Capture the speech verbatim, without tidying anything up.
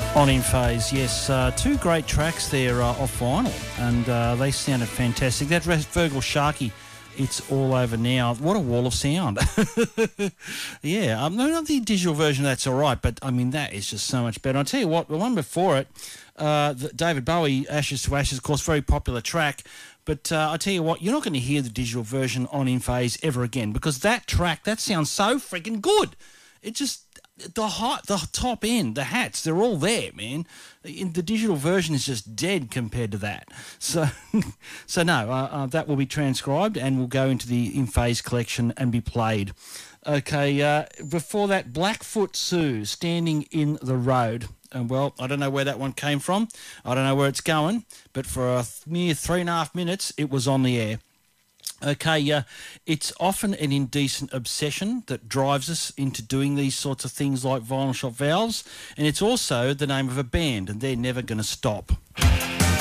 On In Phase, yes. Uh, two great tracks there uh, off vinyl, and uh, they sounded fantastic. That Virgil Sharkey, It's All Over Now. What a wall of sound. yeah, um, no, not the digital version, that's all right, but, I mean, that is just so much better. I'll tell you what, the one before it, uh, the David Bowie, Ashes to Ashes, of course, very popular track, but uh, I tell you what, you're not going to hear the digital version on In Phase ever again, because that track, that sounds so freaking good. It just... The high, the top end, the hats, they're all there, man. In the digital version is just dead compared to that. So, so no, uh, uh, that will be transcribed and will go into the In Phase collection and be played. Okay, uh, before that, Blackfoot Sue, Standing in the Road. And well, I don't know where that one came from. I don't know where it's going, but for a mere three and a half minutes, it was on the air. Okay, uh, it's often an indecent obsession that drives us into doing these sorts of things like Vinyl Shop Valves, and it's also the name of a band, and they're never going to stop.